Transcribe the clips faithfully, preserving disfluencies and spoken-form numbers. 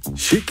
Chic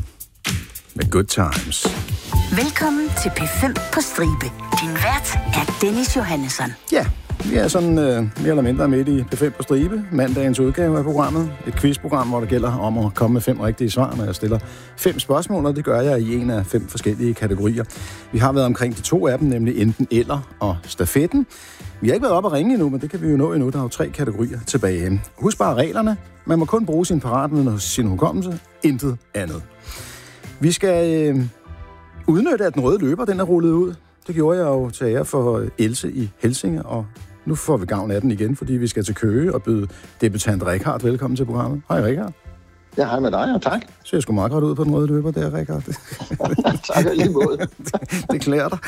med Good Times. Velkommen til P fem på stribe. Din vært er Dennis Johannesson. Ja, vi er sådan øh, mere eller mindre midt i P fem på stribe. Mandagens udgave af programmet. Et quizprogram, hvor det gælder om at komme med fem rigtige svar, når jeg stiller fem spørgsmål, og det gør jeg i en af fem forskellige kategorier. Vi har været omkring de to af dem, nemlig enten eller og stafetten. Vi har ikke været op at ringe endnu, men det kan vi jo nå endnu. Der er jo tre kategorier tilbage. Husk bare reglerne. Man må kun bruge sin paratviden og sin hukommelse. Intet andet. Vi skal øh, udnytte, at den røde løber, den er rullet ud. Det gjorde jeg jo til ære for Else i Helsinge, og nu får vi gavn af den igen, fordi vi skal til Køge og byde debutant Richard velkommen til programmet. Hej Richard. Ja, hej med dig, og tak. Så jeg sgu meget godt ud på den røde løber der, Richard. Tak lige måde. det, det klæder dig.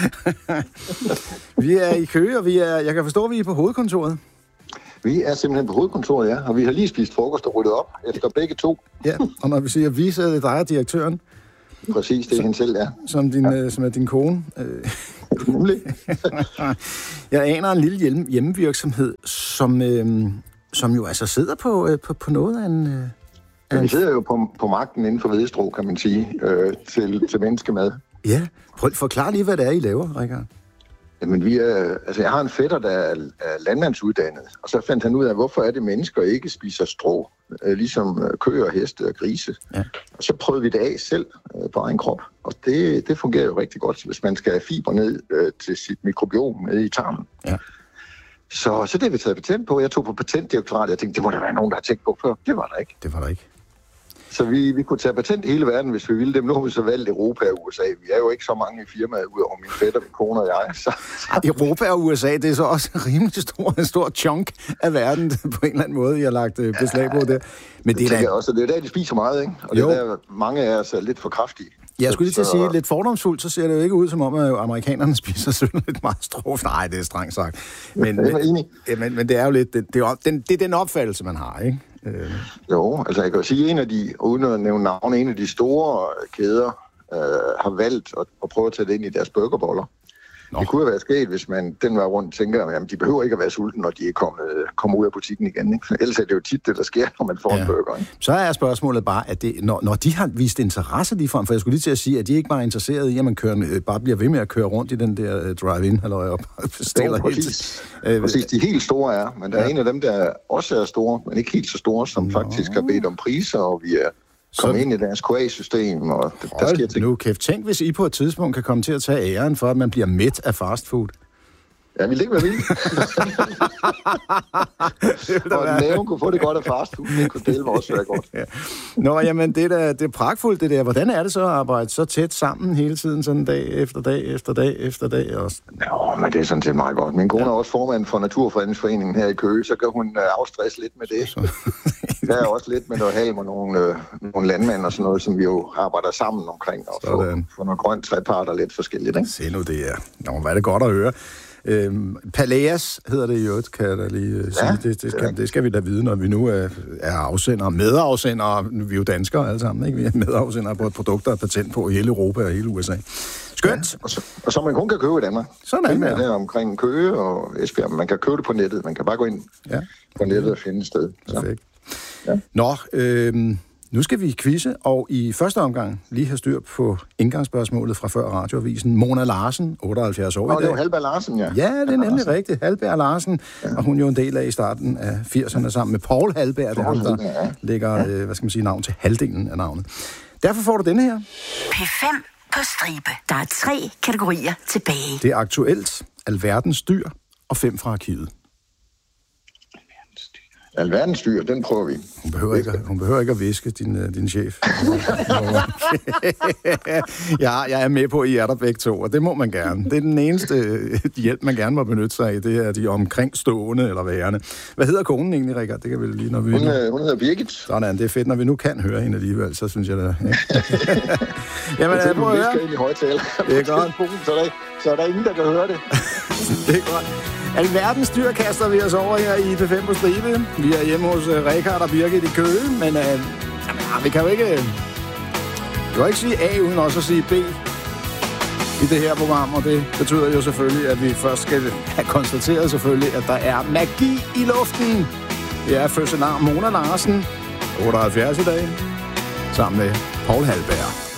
Vi er i Køge, og vi er, jeg kan forstå, at vi er på hovedkontoret. Vi er simpelthen på hovedkontoret, ja, og vi har lige spist frokost og ryddet op efter begge to. Ja, og når vi siger vi, så er det dig og direktøren. Præcis, det er som, hende selv, ja. Som, din, ja. som er din kone. Nemlig. Jeg aner en lille hjem, hjemmevirksomhed, som, øh, som jo altså sidder på, øh, på, på noget af en... Øh, ja, vi sidder jo på, på magten inden for Vedestrå, kan man sige, øh, til, til menneskemad. Ja, prøv at forklare lige, hvad det er, I laver, Richard. Jamen, vi er, altså, jeg har en fætter, der er, er landmandsuddannet, og så fandt han ud af, hvorfor er det, mennesker ikke spiser strå, øh, ligesom køer, heste og grise. Ja. Og så prøvede vi det af selv øh, på egen krop, og det, det fungerer jo rigtig godt, hvis man skal have fiber ned øh, til sit mikrobiom nede i tarmen. Ja. Så, så det har vi taget patent på. Jeg tog på patentdirektoratet, jeg tænkte, det må der være nogen, der har tænkt på før. Det var der ikke. Det var der ikke. Så vi, vi kunne tage patent i hele verden, hvis vi ville dem. Nu har vi så valgt Europa og U S A. Vi er jo ikke så mange i firmaet, udover min fætter, min kone og jeg. Så, så. Europa og U S A, det er så også en rimelig stor, en stor chunk af verden, på en eller anden måde, I har lagt beslag på det. Men det er da også, det er der, de spiser meget, ikke? Og jo. Det er der, mange af os er lidt for kraftige. Jeg skulle lige til at sige, lidt fordomsfuldt, så ser det jo ikke ud som om, at amerikanerne spiser sådan lidt meget strå. Nej, det er strengt sagt. Men, men, men, men det er jo lidt, det, det, er, den, det er den opfattelse, man har, ikke? Øh. Jo, altså jeg kan jo sige, en af de, uden at nævne navn, en af de store kæder øh, har valgt at, at prøve at tage det ind i deres burgerboller. Nå. Det kunne jo være sket, hvis man den var rundt tænker, at de behøver ikke at være sulten, når de er kommet, kommer ud af butikken igen. Ikke? Ellers er det jo tit det, der sker, når man får ja. en burger. Ikke? Så er spørgsmålet bare, at det, når, når de har vist interesse lige frem, for jeg skulle lige til at sige, at de ikke bare er interesserede i, at man kører, bare bliver ved med at køre rundt i den der uh, drive-in, eller op og bestiller jo, præcis. helt. Præcis, de helt store er, men der ja. er en af dem, der også er store, men ikke helt så store, som Nå. faktisk har bedt om priser, og vi er komme ind i deres Q A-system, og det, der sker ting. Nu kæft, tænk, hvis I på et tidspunkt kan komme til at tage æren for, at man bliver mæt af fastfood. Ja, vi ligger med vildt. Og næven kunne få det godt af fastfood, det kunne dele også være godt. Ja. Nå, jamen, det er, det er pragtfuldt, det der. Hvordan er det så at arbejde så tæt sammen hele tiden, sådan dag efter dag efter dag efter dag? Også? Ja, men det er sådan set meget godt. Min kone ja. er også formand for Naturfredningsforeningen her i Køge, så kan hun uh, afstresse lidt med det. Der er også lidt med noget halm og nogle, øh, nogle landmænd og sådan noget, som vi jo arbejder sammen omkring, og få, få noget grønt trepart og lidt forskelligt, ikke? Se nu det er. Nå, hvad er det godt at høre. Øhm, Paleas hedder det i øvrigt, kan jeg da lige uh, sige. Ja, det, det, skal, det skal vi da vide, når vi nu er, er afsendere, medafsendere. Vi er jo danskere alle sammen, ikke? Vi er medafsendere på et produkt, der er patent på i hele Europa og hele U S A. Skønt! Ja, og, så, og så man kun kan købe i Danmark. Sådan er det. Der omkring Køge og Esbjerg. Man kan købe det på nettet. Man kan bare gå ind ja. på nettet og finde et sted. Så. Perfekt. Ja. Nå, øh, nu skal vi quizze, og i første omgang lige have styr på indgangsspørgsmålet fra før radioavisen. Mona Larsen, otteoghalvfjerds år Nå, i dag. Det er jo Halberg Larsen, ja. Ja, det er nemlig rigtigt. Halberg Larsen, ja. Og hun er jo en del af i starten af firserne sammen med Paul Halberg, der, der ja. ligger, ja. øh, hvad skal man sige, navn til halvdelen af navnet. Derfor får du denne her. P fem på stribe. Der er tre kategorier tilbage. Det er aktuelt, alverdens dyr og fem fra arkivet. Alverdens dyr, den prøver vi. Hun behøver ikke, hun behøver ikke at viske, din, din chef. ja, jeg er med på, at I er der begge to, og det må man gerne. Det er den eneste hjælp, man gerne må benytte sig af. Det er de omkringstående eller værende. Hvad hedder konen egentlig, Richard? Det kan vi lige, når vi... Hun, nu... hun hedder Birgit. Sådan, det er fedt. Når vi nu kan høre hende alligevel, så synes jeg det. Ja. Jamen, jeg prøver at høre. Ind i højtaler. Det er godt. Så er, der, så er der ingen, der kan høre det. det er godt. Alverdens dyr kaster vi os over her i P fem på stribe. Vi er hjemme hos uh, Richard og Birgit i Køge, men uh, jamen, vi kan jo ikke, uh, vi kan jo ikke sige A uden også at sige B i det her program, og det betyder jo selvfølgelig, at vi først skal have konstateret selvfølgelig, at der er magi i luften. Det er fødselar Mona Larsen, otteoghalvfjerds i dag, sammen med Paul Halberg.